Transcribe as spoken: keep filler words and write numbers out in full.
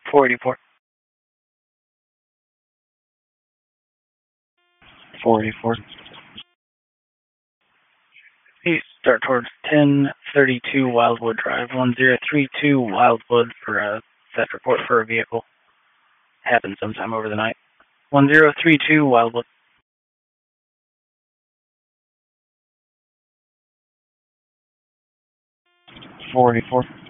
four eighty-four. four eighty-four. Please start towards ten thirty-two Wildwood Drive, one zero three two Wildwood for a theft report for a vehicle. Happened sometime over the night. one zero three two Wildwood. four eighty-four.